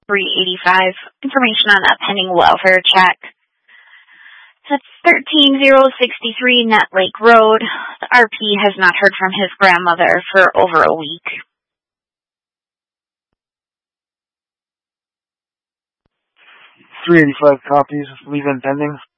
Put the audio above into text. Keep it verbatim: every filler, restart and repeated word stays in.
three eighty-five. Information on that pending welfare check. That's thirteen thousand sixty-three Net Lake Road. The R P has not heard from his grandmother for over a week. three eighty-five copies. Leave in pending.